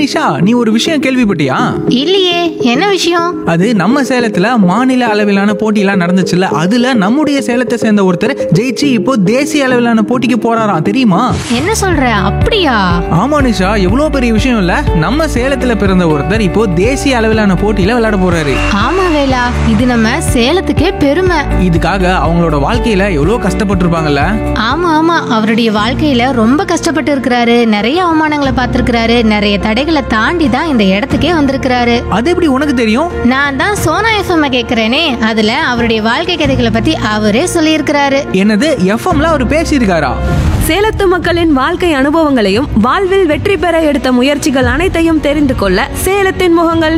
நிஷா, நீ ஒரு விஷயம் கேள்விப்பட்டியா? இல்லையே, என்ன விஷயம்? அது நம்ம சேலத்துல மாநில அளவிலான போட்டியெல்லாம் நடந்துச்சுல்ல, அதுல நம்முடைய சேலத்தை சேர்ந்த ஒருத்தர் ஜெயிச்சு இப்போ தேசிய அளவிலான போட்டிக்கு போறாராம், தெரியுமா? என்ன சொல்ற? அப்படியா? ஆமா நிஷா, எவ்வளவு பெரிய விஷயம் இல்ல. நம்ம சேலத்துல பிறந்த ஒருத்தர் இப்போ தேசிய அளவிலான போட்டியில விளையாட போறாரு. ஆமா வேலா, இது நம்ம சேலத்துக்கே பெருமை. இதுக்காக அவங்களோட வாழ்க்கையில எவ்வளவு கஷ்டப்பட்டிருப்பாங்கல்ல. ஆமா ஆமா, அவருடைய வாழ்க்கையில ரொம்ப கஷ்டப்பட்டு இருக்கிறாரு. நிறைய அவமானங்களை பார்த்திருக்கிறாரு. நிறைய தடைகளை தாண்டி தான் இந்த இடத்துக்கே வந்திருக்கிறாரு. அது எப்படி உனக்கு தெரியும்? நான் தான் சோனா எஃப்எம் கேக்குறேனே, அதுல அவருடைய வாழ்க்கை கதைகளை பத்தி அவரே சொல்லியிருக்கிறாரு. என்னது, எஃப்எம்ல அவர் பேசியிருக்காரா? சேலத்து மக்களின் வாழ்க்கை அனுபவங்களையும் வாழ்வில் வெற்றி பெற எடுத்த முயற்சிகள் அனைத்தையும் தெரிந்து கொள்ள சேலத்தின் முகங்கள்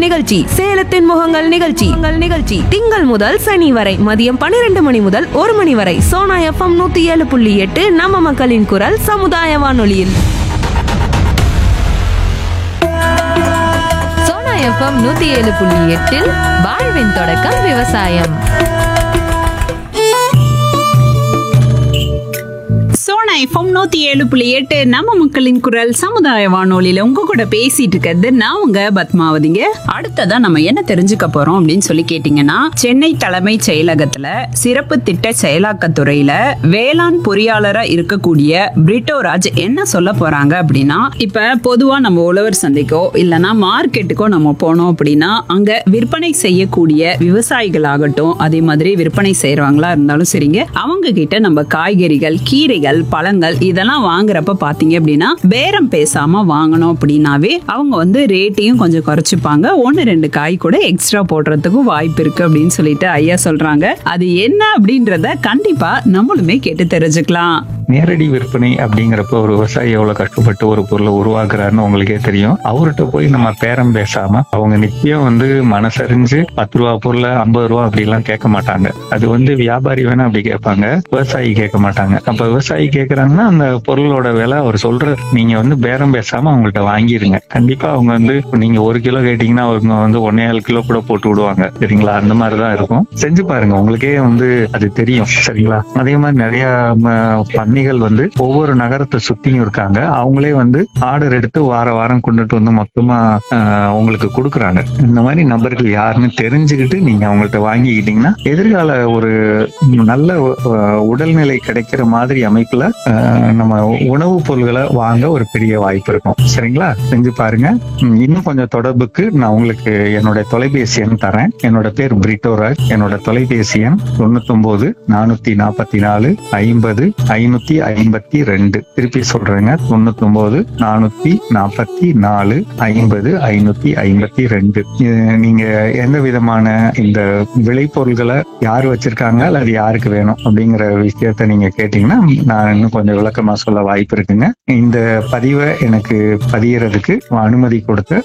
நிகழ்ச்சி திங்கள் முதல் சனி வரை மதியம் 12 மணி முதல் 1 மணி வரை சோனா எஃப்எம் 107.8 நம்ம மக்களின் குரல் சமுதாய வானொலியில். சோனா எஃப்எம் 107.8 வாழ்வின் தொடக்கம் விவசாயம். சோனா எஃப்எம் 107.8 நம்ம மக்களின் குரல் சமுதாய வானொலியில உங்க கூட பேசிட்டு இருக்கிறது நான் உங்க பத்மாவதிங்க. அடுத்ததா நம்ம என்ன தெரிஞ்சுக்க போறோம் அப்படின்னு சொல்லி கேட்டீங்கன்னா, சென்னை தலைமைச் செயலகத்துல சிறப்பு திட்ட செயலாக்கத்துறையில வேளாண் பொறியாளரா இருக்கக்கூடிய பிரிட்டோராஜ் என்ன சொல்ல போறாங்க அப்படின்னா, இப்ப பொதுவா நம்ம உழவர் சந்தைக்கோ இல்லைன்னா மார்க்கெட்டுக்கோ நம்ம போனோம் அப்படின்னா அங்க விற்பனை செய்யக்கூடிய விவசாயிகளாகட்டும், அதே மாதிரி விற்பனை செய்யறவங்களா இருந்தாலும் சரிங்க, அவங்க கிட்ட நம்ம காய்கறிகள், கீரைகள், பழங்கள் இதெல்லாம் வாங்குறப்ப பாத்தீங்க அப்படின்னா பேரம் பேசாம வாங்கணும் அப்படின்னாவே அவங்க வந்து ரேட்டையும் கொஞ்சம் குறைச்சிப்பாங்க. 1-2 காய் கூட எக்ஸ்ட்ரா போடுறதுக்கும் வாய்ப்பு இருக்கு அப்படின்னு சொல்லிட்டு ஐயா சொல்றாங்க. அது என்ன அப்படின்றத கண்டிப்பா நம்மளுமே கேட்டு தெரிஞ்சுக்கலாம். நேரடி விற்பனை அப்படிங்கிறப்ப ஒரு விவசாயி எவ்வளவு கஷ்டப்பட்டு ஒரு பொருளை உருவாக்குறாருன்னு உங்களுக்கே தெரியும். அவர்கிட்ட போய் நம்ம பேரம் பேசாம அவங்க நிச்சயம் வந்து மனசறிஞ்சு 10 ரூபா பொருளை 50 ரூபா அப்படி எல்லாம் கேட்க மாட்டாங்க. அது வந்து வியாபாரி வேணா அப்படி கேட்பாங்க, விவசாயி கேட்க மாட்டாங்க. அப்ப விவசாயி கேட்கறாங்கன்னா அந்த பொருளோட விலை அவர் சொல்ற, நீங்க வந்து பேரம் பேசாம அவங்கள்ட்ட வாங்கிருங்க. கண்டிப்பா அவங்க வந்து நீங்க 1 கிலோ கேட்டீங்கன்னா அவங்க வந்து 1.25 கிலோ கூட போட்டு விடுவாங்க. சரிங்களா? அந்த மாதிரிதான் இருக்கும். செஞ்சு பாருங்க, உங்களுக்கே வந்து அது தெரியும். சரிங்களா? அதே மாதிரி நிறைய பண்ணைகள் வந்து ஒவ்வொரு நகரத்தை சுத்தியும் இருக்காங்க. அவங்களே வந்து ஆர்டர் எடுத்து வாரம் கொண்டுட்டு வந்து மொத்தமா உங்களுக்கு கொடுக்குறாங்க. இந்த மாதிரி நபர்கள் யாருன்னு தெரிஞ்சுக்கிட்டு நீங்க அவங்கள்ட்ட வாங்கிக்கிட்டீங்கன்னா எதிர்கால ஒரு நல்ல உடல்நிலை கிடைக்கிற மாதிரி அமைப்புல நம்ம உணவுப் பொருள்களை வாங்க ஒரு பெரிய வாய்ப்பு இருக்கும். சரிங்களா? செஞ்சு பாருங்க. இன்னும் கொஞ்சம் தொடர்புக்கு நான் உங்களுக்கு என்னோட தொலைபேசி எண் தரேன். என்னோட பேர் பிரிட்டோராஜ். என்னோட தொலைபேசி எண் 99 444 50 552. திருப்பி சொல்றேங்க, 99 444 50 552. நீங்க எந்த விதமான இந்த விளைபொருள்களை யார் வச்சிருக்காங்க அல்லது யாருக்கு வேணும் அப்படிங்கிற விஷயத்த நீங்க கேட்டீங்கன்னா நான் இன்னும் கொஞ்சம் விளக்கமா சொல்ல வாய்ப்பு இருக்குங்க. இந்த பதிவை எனக்கு பதியறதுக்கு அனுமதி கொடுத்த